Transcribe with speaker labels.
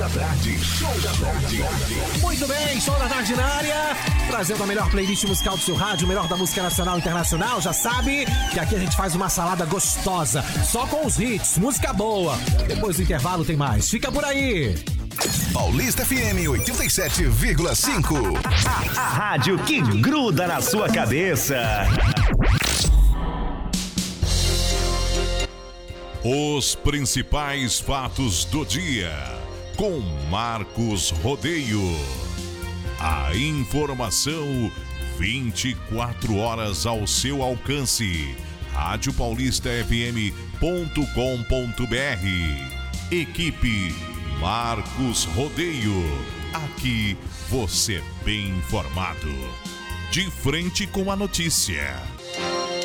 Speaker 1: da tarde, show da tarde.
Speaker 2: Muito bem, show da tarde na área, trazendo a melhor playlist musical do seu rádio, o melhor da música nacional e internacional. Já sabe que aqui a gente faz uma salada gostosa, só com os hits, música boa. Depois do intervalo tem mais, fica por aí.
Speaker 1: Paulista FM 87,5.
Speaker 3: A rádio que gruda na sua cabeça.
Speaker 4: Os principais fatos do dia, com Marcos Rodeio. A informação 24 horas ao seu alcance. radiopaulistafm.com.br. Equipe Marcos Rodeio. Aqui você bem informado. De frente com a notícia.